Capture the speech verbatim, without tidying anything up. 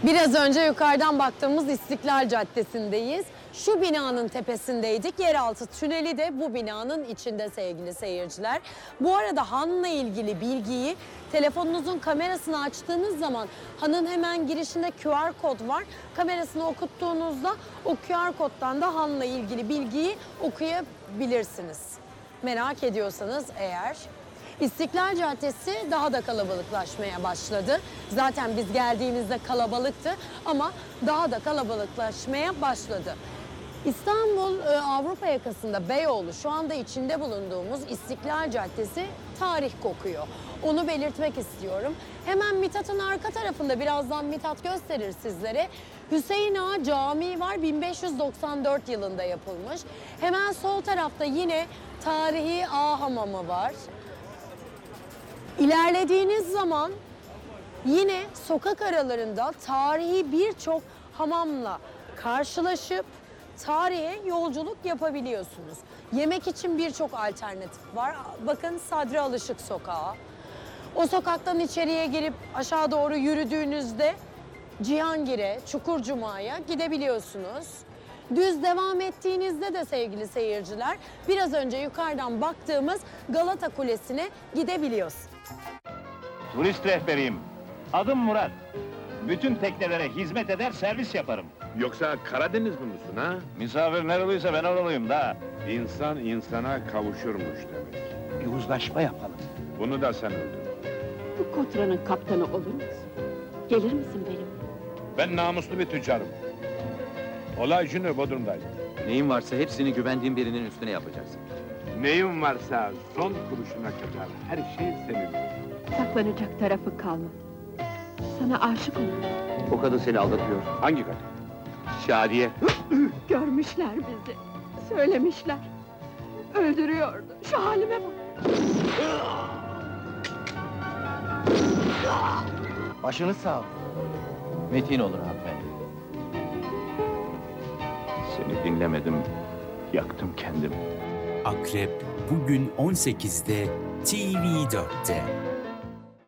Biraz önce yukarıdan baktığımız İstiklal Caddesi'ndeyiz. Şu binanın tepesindeydik. Yeraltı tüneli de bu binanın içinde sevgili seyirciler. Bu arada Han'la ilgili bilgiyi telefonunuzun kamerasını açtığınız zaman Han'ın hemen girişinde Q R kod var. Kamerasını okuttuğunuzda o Q R koddan da Han'la ilgili bilgiyi okuyabilirsiniz. Merak ediyorsanız eğer. İstiklal Caddesi daha da kalabalıklaşmaya başladı. Zaten biz geldiğimizde kalabalıktı ama daha da kalabalıklaşmaya başladı. İstanbul Avrupa yakasında Beyoğlu, şu anda içinde bulunduğumuz İstiklal Caddesi tarih kokuyor. Onu belirtmek istiyorum. Hemen Mithat'ın arka tarafında, birazdan Mithat gösterir sizlere, Hüseyin Ağa Camii var, bin beş yüz doksan dört yılında yapılmış. Hemen sol tarafta yine tarihi Ağa Hamamı var. İlerlediğiniz zaman yine sokak aralarında tarihi birçok hamamla karşılaşıp tarihe yolculuk yapabiliyorsunuz. Yemek için birçok alternatif var. Bakın Sadri Alışık Sokağı. O sokaktan içeriye girip aşağı doğru yürüdüğünüzde Cihangir'e, Çukurcuma'ya gidebiliyorsunuz. Düz devam ettiğinizde de sevgili seyirciler, biraz önce yukarıdan baktığımız Galata Kulesi'ne gidebiliyorsunuz. Turist rehberiyim. Adım Murat. Bütün teknelere hizmet eder, servis yaparım. Yoksa Karadenizli misin ha? Misafir nereliyse ben oralıyım da. İnsan insana kavuşurmuş demek. Bir uzlaşma yapalım. Bunu da sen öldür. Bu kotranın kaptanı olur musun? Gelir misin benimle? Ben namuslu bir tüccarım. Olay günü Bodrum'dayım. Neyin varsa hepsini güvendiğin birinin üstüne yapacaksın. Neyim varsa son kuruşuna kadar her şey senin. Saklanacak tarafı kalmadı. Sana aşık oldum. O kadın seni aldatıyor. Hangi kadın? Şadiye. Görmüşler bizi. Söylemişler. Öldürüyordu. Şu halime bak. Başınız sağ ol. Metin olun hanımefendi. Seni dinlemedim, yaktım kendimi. Akrep bugün on sekizde T V dörtte.